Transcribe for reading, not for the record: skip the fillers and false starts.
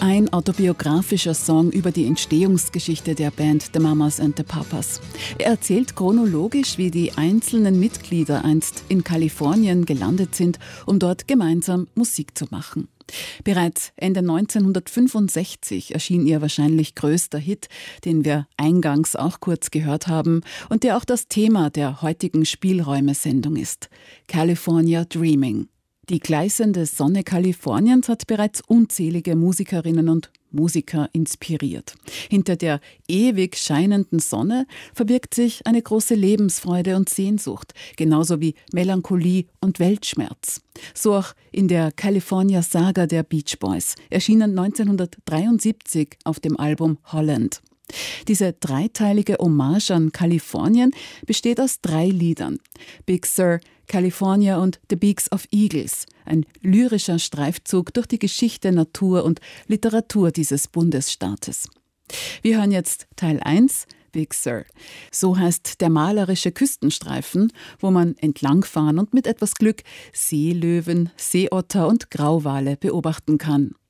Ein autobiografischer Song über die Entstehungsgeschichte der Band The Mamas and the Papas. Er erzählt chronologisch, wie die einzelnen Mitglieder einst in Kalifornien gelandet sind, um dort gemeinsam Musik zu machen. Bereits Ende 1965 erschien ihr wahrscheinlich größter Hit, den wir eingangs auch kurz gehört haben und der auch das Thema der heutigen Spielräume-Sendung ist: California Dreaming. Die gleißende Sonne Kaliforniens hat bereits unzählige Musikerinnen und Musiker inspiriert. Hinter der ewig scheinenden Sonne verbirgt sich eine große Lebensfreude und Sehnsucht, genauso wie Melancholie und Weltschmerz. So auch in der California Saga der Beach Boys, erschienen 1973 auf dem Album Holland. Diese dreiteilige Hommage an Kalifornien besteht aus 3 Liedern: Big Sur, California und The Beaks of Eagles, ein lyrischer Streifzug durch die Geschichte, Natur und Literatur dieses Bundesstaates. Wir hören jetzt Teil 1, Big Sur. So heißt der malerische Küstenstreifen, wo man entlangfahren und mit etwas Glück Seelöwen, Seeotter und Grauwale beobachten kann.